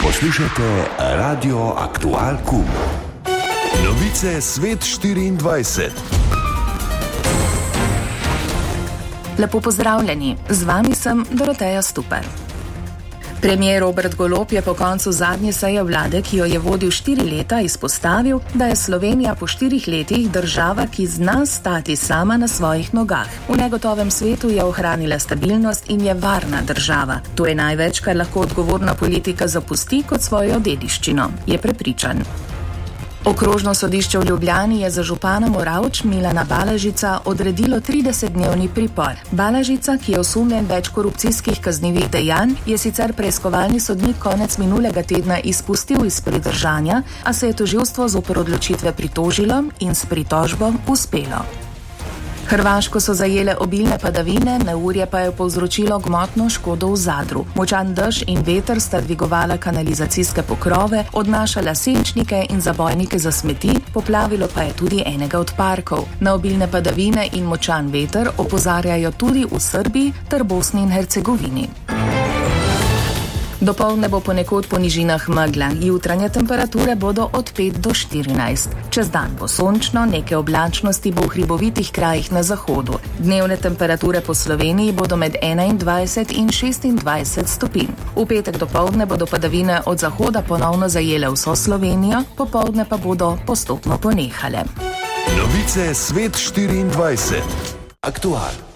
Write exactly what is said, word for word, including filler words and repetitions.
Poslušajte Radio Aktual Kum. Novice Svet štiriindvajset. Lepo pozdravljeni, z vami sem Doroteja Stupar. Premijer Robert Golob je po koncu zadnje seje vlade, ki jo je vodil štiri leta, izpostavil, da je Slovenija po štirih letih država, ki zna stati sama na svojih nogah. V negotovem svetu je ohranila stabilnost in je varna država. To je največ, kar lahko odgovorna politika zapusti kot svojo dediščino, je prepričan. Okrožno sodišče v Ljubljani je za župana Moravč Milana Balažica odredilo tridesetdnevni pripor. Balažica, ki je osumljen več korupcijskih kaznivih dejanj, je sicer preiskovalni sodnik konec minulega tedna izpustil iz pridržanja, a se je tožilstvo zoper odločitve pritožilo in s pritožbo uspelo. Hrvaško so zajele obilne padavine, neurje pa je povzročilo gmotno škodo v Zadru. Močan dež in veter sta dvigovala kanalizacijske pokrove, odnašala senčnike in zabojnike za smeti, poplavilo pa je tudi enega od parkov. Na obilne padavine in močan veter opozarjajo tudi v Srbiji ter Bosni in Hercegovini. Dopoldne bo ponekod po nižinah megla, jutranje temperature bodo od pet do štirinajst. Čez dan bo sončno, nekaj oblačnosti bo v hribovitih krajih na zahodu. Dnevne temperature po Sloveniji bodo med enaindvajset in šestindvajset stopinj. V petek dopoldne bodo padavine od zahoda ponovno zajele vso Slovenijo, popoldne pa bodo postopno ponehale. Novice Svet štiriindvajset. Aktual.